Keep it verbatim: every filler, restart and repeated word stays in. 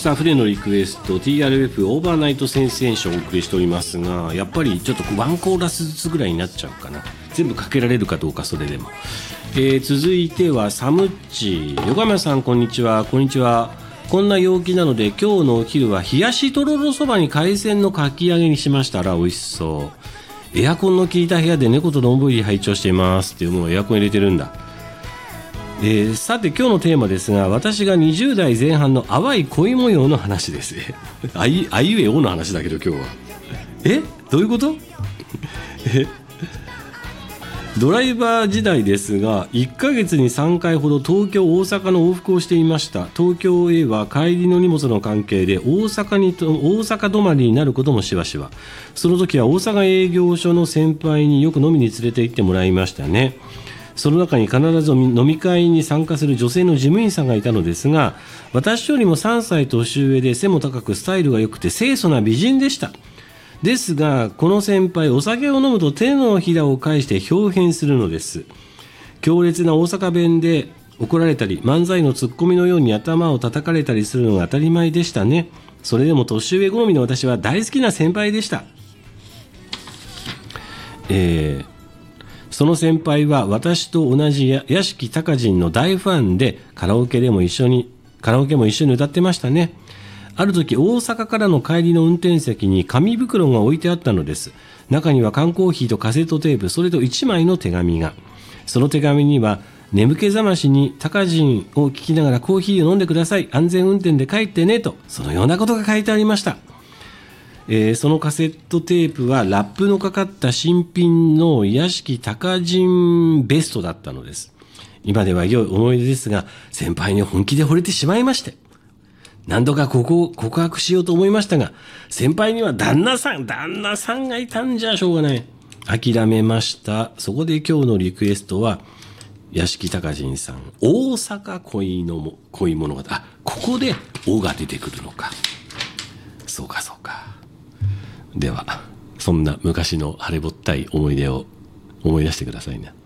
さあ船のリクエスト ティーアールエフ オーバーナイトセンセーションをお送りしておりますが、やっぱりちょっとワンコーラスずつぐらいになっちゃうかな。全部かけられるかどうかそれでも、えー、続いてはサムッチ。横山さんこんにちは。こんにちは。こんな陽気なので今日のお昼は冷やしとろろそばに海鮮のかき揚げにしました。ら美味しそう。エアコンの効いた部屋で猫とのんびり拝聴していますっていう。もうエアコン入れてるんだ。えー、さて今日のテーマですが、私がにじゅう代前半の淡い恋模様の話です。あいあいうえおの話だけど今日はえどういうことえドライバー時代ですがいっかげつにさんかいほど東京大阪の往復をしていました。東京へは帰りの荷物の関係で大阪にと大阪止まりになることもしばしば。その時は大阪営業所の先輩によく飲みに連れて行ってもらいましたね。その中に必ず飲み会に参加する女性の事務員さんがいたのですが、私よりもさんさい年上で背も高くスタイルが良くて清楚な美人でした。ですがこの先輩、お酒を飲むと手のひらを返して表変するのです。強烈な大阪弁で怒られたり、漫才のツッコミのように頭を叩かれたりするのが当たり前でしたね。それでも年上好みの私は大好きな先輩でした。えーその先輩は私と同じ屋敷隆人の大ファンで、カラオケでも一緒にカラオケも一緒に歌ってましたね。ある時大阪からの帰りの運転席に紙袋が置いてあったのです。中には缶コーヒーとカセットテープ、それといちまいの手紙が。その手紙には、眠気覚ましに隆人を聞きながらコーヒーを飲んでください、安全運転で帰ってねと、そのようなことが書いてありました。えー、そのカセットテープはラップのかかった新品の屋敷隆人ベストだったのです。今では良い思い出ですが、先輩に本気で惚れてしまいまして、何度かここを告白しようと思いましたが、先輩には旦那さん旦那さんがいたんじゃしょうがない。諦めました。そこで今日のリクエストは屋敷隆人さん、大阪恋の恋物語。あ、ここで「お」が出てくるのか。そうかそうか。ではそんな昔の晴れぼったい思い出を思い出してくださいね。